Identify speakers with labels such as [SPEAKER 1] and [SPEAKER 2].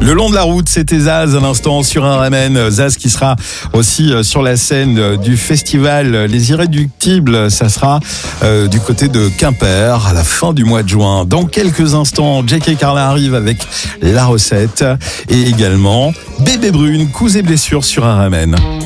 [SPEAKER 1] Le long de la route, c'était Zaz à l'instant sur un ramen. Zaz qui sera aussi sur la scène du festival Les Irréductibles. Ça sera du côté de Quimper à la fin du mois de juin. Dans quelques instants, Jack et Carla arrivent avec la recette et également Bébé Brune, coups et blessures sur un ramen.